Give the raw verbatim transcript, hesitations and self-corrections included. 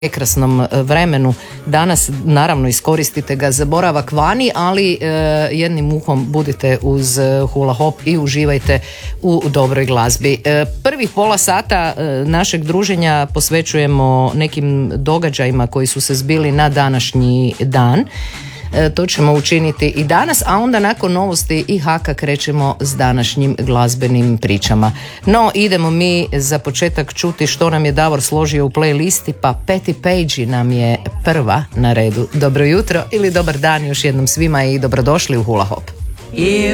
prekrasnom vremenu danas, naravno iskoristite ga za boravak vani, ali e, jednim uhom budite uz hula hop i uživajte u dobroj glazbi. E, prvih pola sata e, našeg druženja posvećujemo nekim događajima koji su se zbili na današnji dan. E, to ćemo učiniti i danas, a onda nakon novosti i haka krećemo s današnjim glazbenim pričama. No, idemo mi za početak čuti što nam je Davor složio u playlisti, pa Patti Page nam je prva na redu. Dobro jutro ili dobar dan još jednom svima i dobrodošli u Hula Hop.